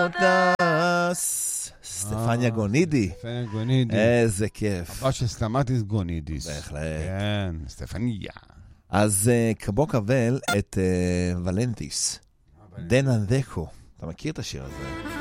אותס. סטפניה גונידי. סטפניה גונידי. איזה כיף. הבא של סטמטיס גונידיס. בהחלט. כן, סטפניה. אז קבו קבל את ולנטיס. דן אנדקו. אתה מכיר את השיר הזה?